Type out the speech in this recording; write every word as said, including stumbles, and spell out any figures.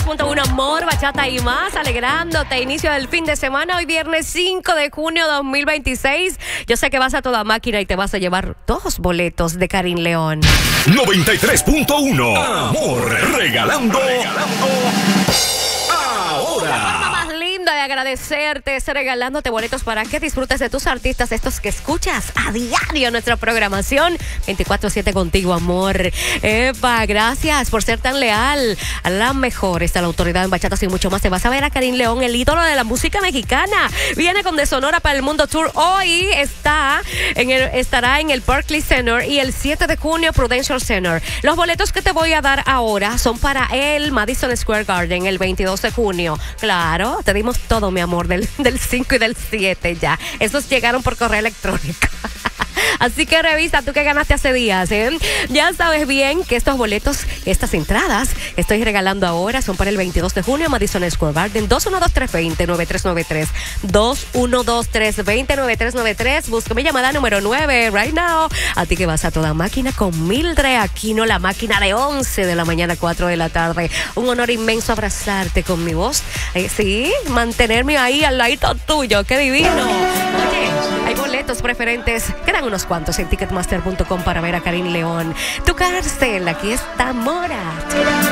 punto uno, amor, bachata y más, alegrándote. Inicio del fin de semana, hoy viernes cinco de junio de dos mil veintiséis. Yo sé que vas a toda máquina y te vas a llevar dos boletos de Karin León. noventa y tres punto uno, amor, regalando, regalando ahora. La forma más linda de agradecerte es regalándote boletos para que disfrutes de tus artistas, estos que escuchas a diario en nuestra programación. veinticuatro siete contigo, amor. Epa, gracias por ser tan leal a la mejor. Está la autoridad en bachatas y mucho más. Te vas a ver a Karin León, el ídolo de la música mexicana. Viene con De Sonora para el Mundo Tour. Hoy está en el, estará en el Barclays Center y el siete de junio Prudential Center. Los boletos que te voy a dar ahora son para el Madison Square Garden el veintidós de junio. Claro, te dimos todo, mi amor, del, del cinco y del siete ya. Esos llegaron por correo electrónico. Así que revisa tú que ganaste hace días, ¿eh? Ya sabes bien que estos boletos, estas entradas, estoy regalando ahora, son para el veintidós de junio, Madison Square Garden. Dos uno dos tres dos cero nueve tres nueve tres. dos uno dos tres dos cero nueve tres nueve tres. Busca mi llamada número nueve, right now. A ti que vas a toda máquina con Mildred Aquino, la máquina de once de la mañana a cuatro de la tarde. Un honor inmenso abrazarte con mi voz. Eh, sí, mantenerme ahí al ladito tuyo. ¡Qué divino! Oye, hay boletos preferentes. Quedan unos cuantos en ticketmaster punto com para ver a Karin León. Tu cárcel, aquí está Mora.